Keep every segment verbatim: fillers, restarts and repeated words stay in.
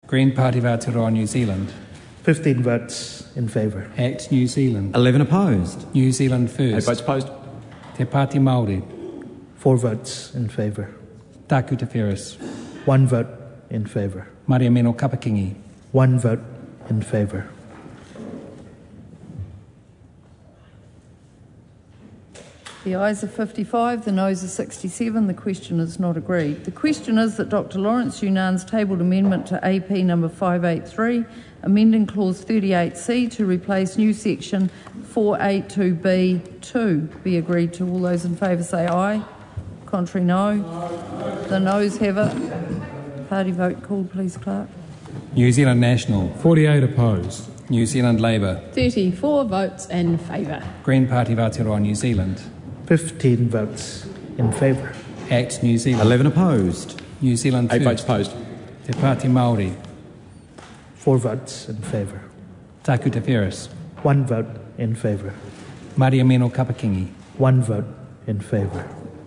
Green Party of Aotearoa New Zealand. fifteen votes in favour. Act New Zealand. eleven opposed. New Zealand Eight First. votes opposed. Te Pāti Māori. four votes in favour. Taku Te Whereas. one vote in favour. Maria Meno Kapakingi. one vote in favour. The ayes are fifty-five, the noes are sixty-seven. The question is not agreed. The question is that Doctor Lawrence Yunan's tabled amendment to A P number five eighty-three, amending clause thirty-eight C to replace new section four eighty-two B two, be agreed to. All those in favour say aye. Contrary, no. The noes have it. Party vote called, please, Clerk. New Zealand National. forty-eight opposed. New Zealand Labour. thirty-four votes in favour. Green Party of Aotearoa New Zealand. fifteen votes in favour. Act New Zealand. eleven opposed. New Zealand Eight votes First. opposed. Te Pāti Māori. four votes in favour. Taku Te Whereas. one vote in favour. Maria Meno Kapakingi. one vote in favour.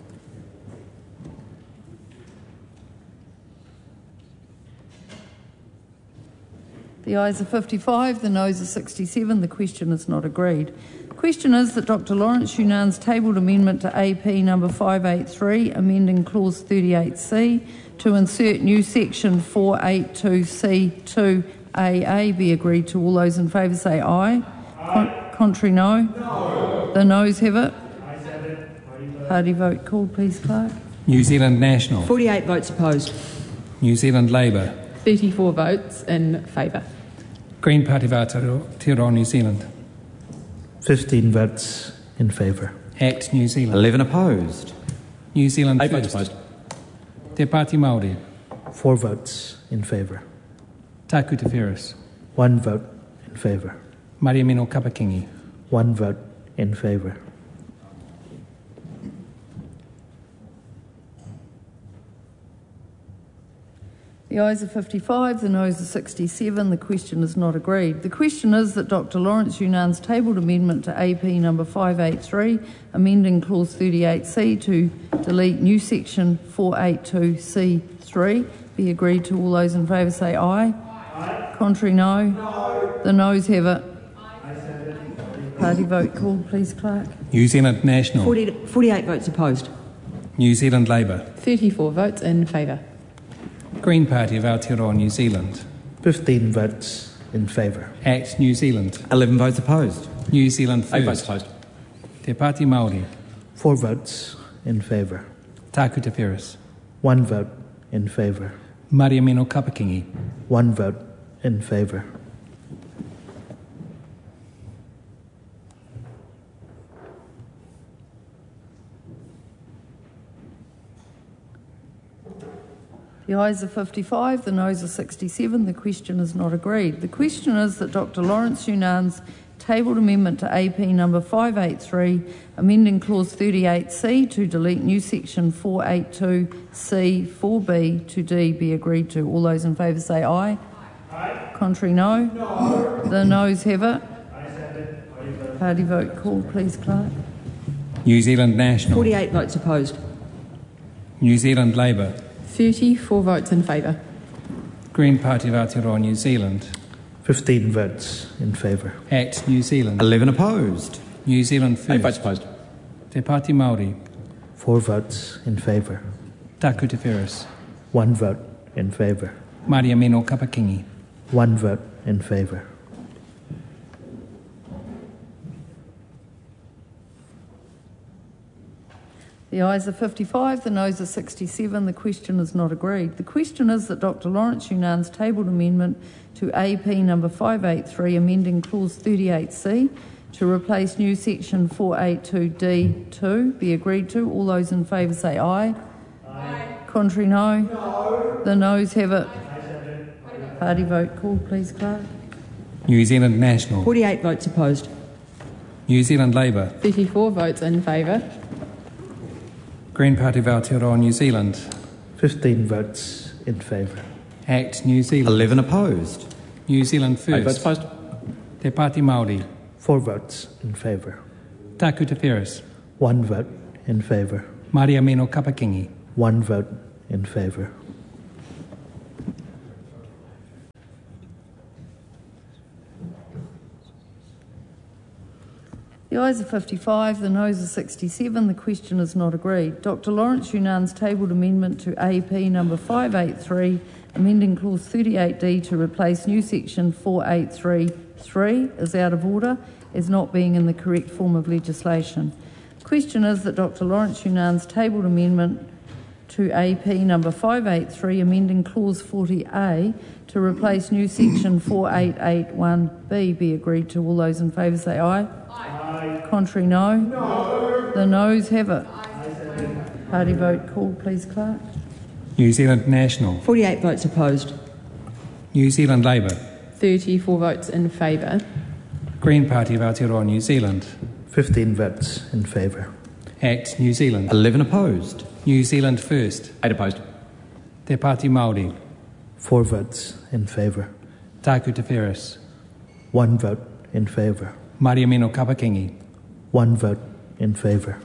The ayes are fifty-five, the noes are sixty-seven. The question is not agreed. The question is that Doctor Lawrence Yunan's tabled amendment to A P number five eighty-three, amending clause thirty-eight C to insert new section four eighty-two C two A A, be agreed to. All those in favour say aye. Con- contrary, no. no. The noes have it. Party vote called, please, Clerk. New Zealand National. forty-eight votes opposed. New Zealand Labour. thirty-four votes in favour. Green Party of Aotearoa New Zealand. fifteen votes in favour. Act New Zealand. eleven opposed. New Zealand Eight votes First. opposed. Te Pāti Māori. four votes in favour. Taku Te Whereas. one vote in favour. Maria Meno Kapakingi. one vote in favour. The ayes are fifty-five, the noes are sixty-seven. The question is not agreed. The question is that Doctor Lawrence Yunan's tabled amendment to A P number five eighty-three, amending clause thirty-eight C to delete new section four eighty-two C three, be agreed to. All those in favour say aye. Aye. Contrary, no. no. The noes have it. Party vote called, please, Clerk. New Zealand National. forty, forty-eight votes opposed. New Zealand Labour. thirty-four votes in favour. Green Party of Aotearoa New Zealand. fifteen votes in favour. Act New Zealand. eleven votes opposed. New Zealand Eight votes First. opposed. Te Pāti Māori. four votes in favour. Taku Te Whereas. one vote in favour. Maria Meno Kapakingi. one vote in favour. The ayes are fifty-five, the noes are sixty-seven. The question is not agreed. The question is that Doctor Lawrence Yunan's tabled amendment to A P number five eighty-three, amending clause thirty-eight C to delete new section four eighty-two C four B to D, be agreed to. All those in favour say aye. Aye. Contrary, no. no. The noes have it. Party vote called, please, Clerk. New Zealand National. forty-eight votes opposed. New Zealand Labour. thirty-four votes in favour. Green Party of Aotearoa New Zealand. fifteen votes in favour. Act New Zealand. eleven opposed. New Zealand Eight votes First. opposed. Te Pāti Māori. four votes in favour. Taku Te Whereas. one vote in favour. Maria Meno Kapakingi. one vote in favour. The ayes are fifty-five, the noes are sixty-seven. The question is not agreed. The question is that Doctor Lawrence Yunan's tabled amendment to A P number five eighty-three, amending clause thirty-eight C to replace new section four eighty-two D two, be agreed to. All those in favour say aye. Aye. Contrary, no. no. The noes have it. Party vote called, please, Clerk. New Zealand National. forty-eight votes opposed. New Zealand Labour. thirty-four votes in favour. Green Party of Aotearoa New Zealand. fifteen votes in favour. Act New Zealand. eleven opposed. New Zealand Eight votes First. opposed. Te Pāti Māori. four votes in favour. Taku Te Whereas. one vote in favour. Maria Meno Kapakingi. one vote in favour. The ayes are fifty-five, the noes are sixty-seven. The question is not agreed. Doctor Lawrence Yunan's tabled amendment to A P number five eighty-three, amending clause thirty-eight D to replace new section four eighty-three three is out of order as not being in the correct form of legislation. The question is that Doctor Lawrence Yunan's tabled amendment to A P number five eighty-three, amending clause forty A to replace new section four eight eight one B be agreed to. All those in favour say aye. Aye. Contrary, no. No. The noes have it. Party vote called, please, Clerk. New Zealand National. forty-eight votes opposed. New Zealand Labour. thirty-four votes in favour. Green Party of Aotearoa New Zealand. fifteen votes in favour. Act New Zealand. eleven opposed. New Zealand First. eight opposed. Te Pāti Māori. four votes in favour. Taku Te Wheres. one vote in favour. Maria Mino Kapakingi. one vote in favour.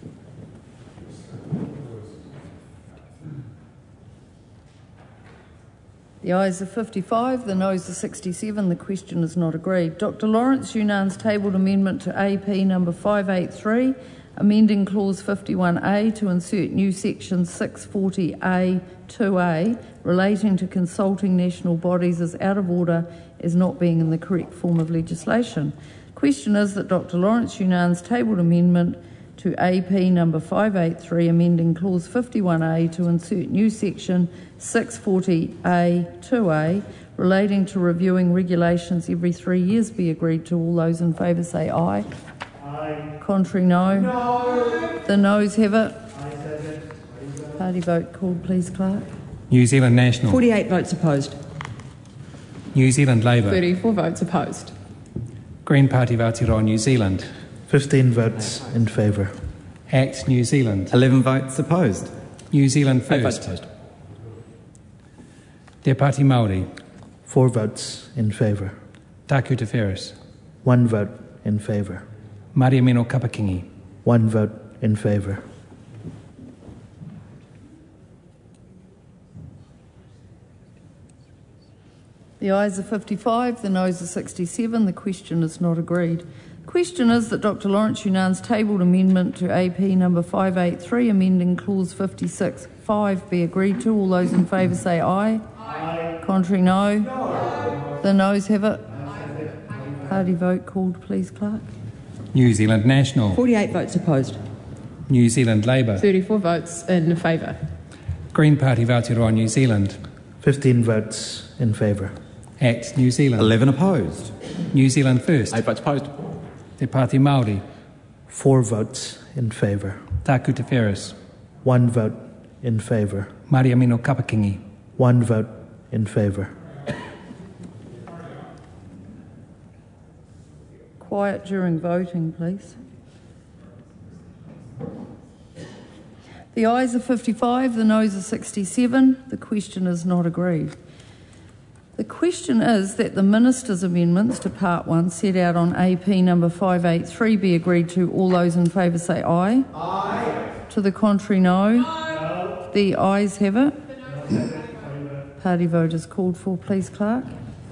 The ayes are fifty-five, the noes are sixty-seven. The question is not agreed. Doctor Lawrence Yunan's tabled amendment to A P number five eighty-three, amending clause fifty-one A to insert new section six forty A two A relating to consulting national bodies is out of order as not being in the correct form of legislation. Question is that Doctor Lawrence Yunan's tabled amendment to A P number five eighty-three, amending clause fifty-one A to insert new section six forty A two A relating to reviewing regulations every three years be agreed to. All those in favour say aye. Aye. Contrary, no. No. The noes have it. Party vote called, please, Clerk. New Zealand National. forty-eight votes opposed. New Zealand Labour. thirty-four votes opposed. Green Party of Aotearoa New Zealand. fifteen votes in favour. Act New Zealand. eleven votes opposed. New Zealand eight votes First. opposed. Te Pāti Māori. four votes in favour. Taku Te Wheres. one vote in favour. Maria Mino Kapakingi. one vote in favour. The ayes are fifty-five, the noes are sixty-seven. The question is not agreed. The question is that Doctor Lawrence Yunan's tabled amendment to A P number five eighty-three, amending clause fifty-six five be agreed to. All those in favour say aye. Aye. Contrary, no. No. The noes have it. Party vote called, please, Clerk. New Zealand National. forty-eight votes opposed. New Zealand Labour. thirty-four votes in favour. Green Party of Aotearoa New Zealand. fifteen votes in favour. Act New Zealand. eleven opposed. New Zealand First. eight votes opposed. Te Pāti Māori. four votes in favour. Taku Te Wheres. one vote in favour. Maria Mino Kapakingi. one vote in favour. Quiet during voting, please. The ayes are fifty-five, the noes are sixty-seven. The question is not agreed. The question is that the Minister's amendments to Part one set out on A P number five eighty-three be agreed to. All those in favour say aye. Aye. To the contrary, no. No. The ayes have it. No. Party vote is called for, please, Clerk.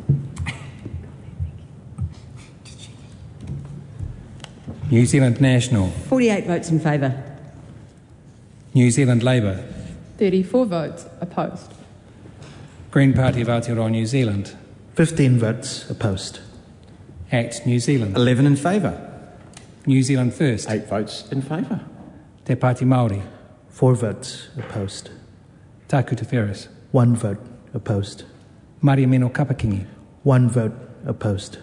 New Zealand National. forty-eight votes in favour. New Zealand Labour. thirty-four votes opposed. Green Party of Aotearoa New Zealand. fifteen votes opposed. Act New Zealand. eleven in favour. New Zealand First. eight votes in favour. Te Pāti Māori. four votes opposed. Taku Te Wheres. one vote opposed. Maria Mino Kapakingi. one vote opposed.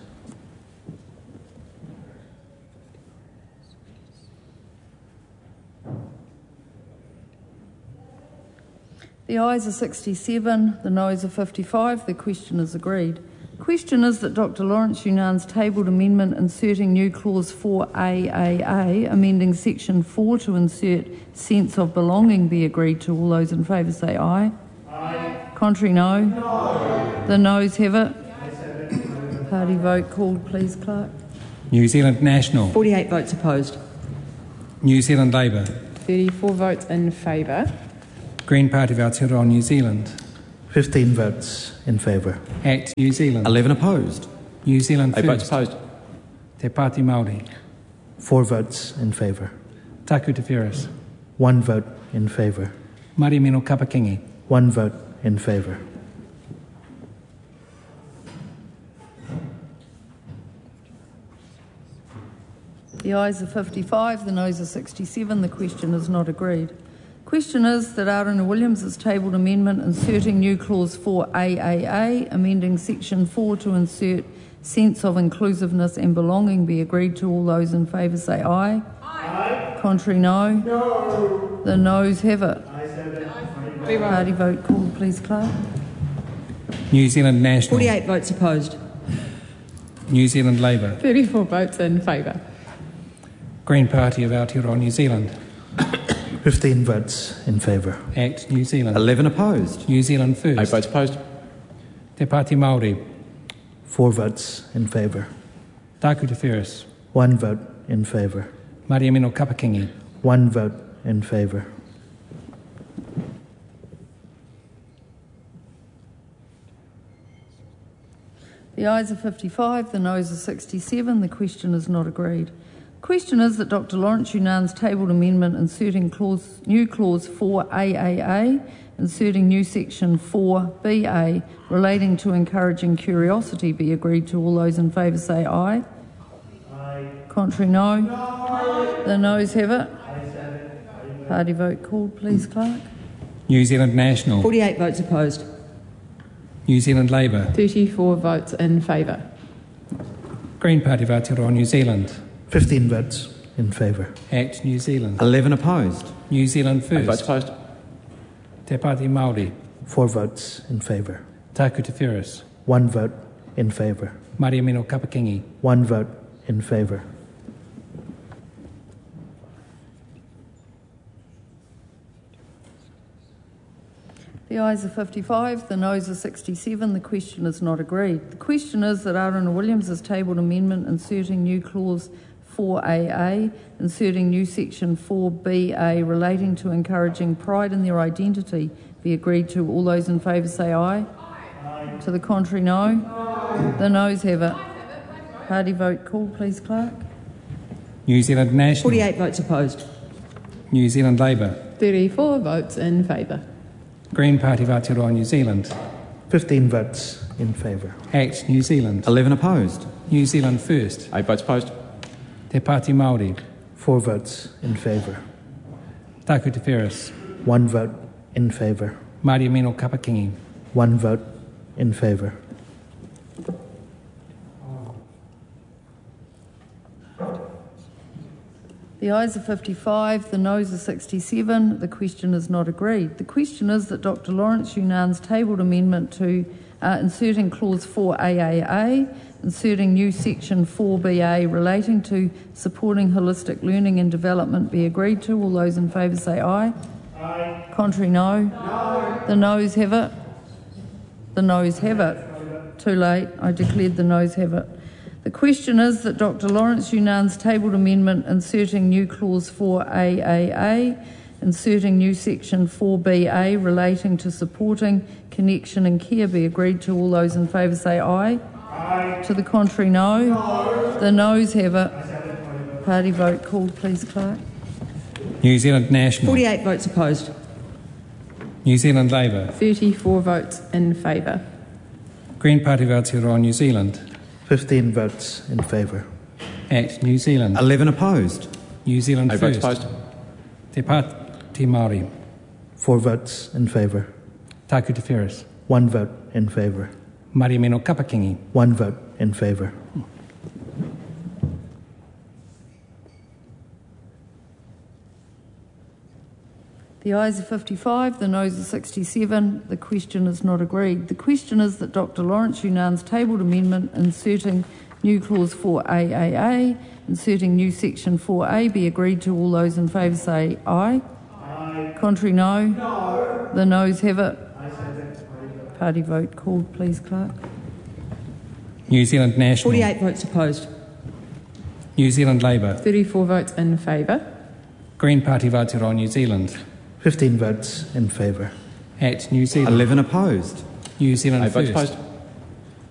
The ayes are sixty-seven, the noes are fifty-five. The question is agreed. The question is that Doctor Lawrence Yunan's tabled amendment inserting new clause four A A A, amending section four to insert sense of belonging be agreed to. All those in favour say aye. Aye. Contrary, no. No. The noes have it. Party vote called, please, Clerk. New Zealand National. forty-eight votes opposed. New Zealand Labour. thirty-four votes in favour. Green Party of Aotearoa New Zealand. fifteen votes in favour. Act New Zealand. eleven opposed. New Zealand eight votes First. opposed. Te Pāti Māori. Four votes in favour. Taku Te Whiris. One vote in favour. Maria Mino Kapakingi. One vote in favour. The ayes are fifty-five, the noes are sixty-seven. The question is not agreed. Question is that Aruna Williams has tabled amendment inserting new clause four A A A, amending section four to insert sense of inclusiveness and belonging be agreed to. All those in favour say aye. Aye. Contrary, no. No. The noes have it. Ayes have it. Party vote called, please, Clerk. New Zealand National. forty-eight votes opposed. New Zealand Labour. thirty-four votes in favour. Green Party of Aotearoa New Zealand. Fifteen votes in favour. Act New Zealand. eleven opposed. New Zealand First. Eight votes opposed. Te Pāti Māori. Four votes in favour. Taku Te Whiris. One vote in favour. Maria Mino Kapakingi. One vote in favour. The ayes are fifty-five, the noes are sixty-seven. The question is not agreed. Question is that Doctor Lawrence Yunan's tabled amendment inserting clause, new clause four A A A, inserting new section four B A relating to encouraging curiosity be agreed to. All those in favour say aye. Aye. Contrary, no. No. The noes have it. Party vote called, please, Clerk. New Zealand National. forty-eight votes opposed. New Zealand Labour. thirty-four votes in favour. Green Party of Aotearoa New Zealand. Fifteen votes in favour. Act New Zealand. eleven opposed. New Zealand Eight votes First. opposed. Te Pāti Māori. Four votes in favour. Taku Te Whiris. One vote in favour. Maria Mino Kapakingi. One vote in favour. The ayes are fifty-five, the noes are sixty-seven. The question is not agreed. The question is that Aruna Williams has tabled amendment inserting new clause four A A, inserting new section four B A relating to encouraging pride in their identity be agreed to. All those in favour say aye. Aye. To the contrary, no. No. The noes have it. Party vote called, please, Clerk. New Zealand National. forty-eight votes opposed. New Zealand Labour. thirty-four votes in favour. Green Party of Aotearoa New Zealand. Fifteen votes in favour. Act New Zealand. eleven opposed. New Zealand First. Eight votes opposed. Te Pāti Māori. Four votes in favour. Taku Te Whiris. One vote in favour. Maria Mino Kapakingi. One vote in favour. The ayes are fifty-five, the noes are sixty-seven. The question is not agreed. The question is that Doctor Lawrence Yunan's tabled amendment to uh, inserting clause four A A A, inserting new section four B A relating to supporting holistic learning and development be agreed to. All those in favour say aye. Aye. Contrary, no. No. The noes have it. The noes have it. Too late. I declared the noes have it. The question is that Doctor Lawrence Yunan's tabled amendment inserting new clause four A A A, inserting new section four B A relating to supporting connection and care be agreed to. All those in favour say aye. Aye. To the contrary, no. No. The noes have it. Party vote called, please, Clerk. New Zealand National. forty-eight votes opposed. New Zealand Labour. thirty-four votes in favour. Green Party of Aotearoa New Zealand. Fifteen votes in favour. Act New Zealand. eleven opposed. New Zealand Eight votes First. opposed. Te Pāti Māori. Four votes in favour. Taku Te Whiris. One vote in favour. Maria Mino Kapakingi. One vote in favour. The ayes are fifty-five, the noes are sixty-seven. The question is not agreed. The question is that Doctor Lawrence Yunan's tabled amendment inserting new clause four A A A, inserting new section four A be agreed to. All those in favour say aye. Aye. Contrary, no. No. The noes have it. Party vote called, please, Clerk. New Zealand National. forty-eight votes opposed. New Zealand Labour. thirty-four votes in favour. Green Party of Aotearoa New Zealand. Fifteen votes in favour. Act New Zealand. eleven opposed. New Zealand Eight votes First. opposed.